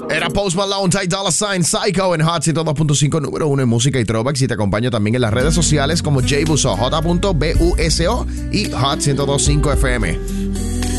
Era Post Malone, Ty Dolla $ign, Psycho en Hot 102.5, número 1 en música y throwbacks. Y te acompaño también en las redes sociales como jbuso, J.Buso y Hot 102.5 FM.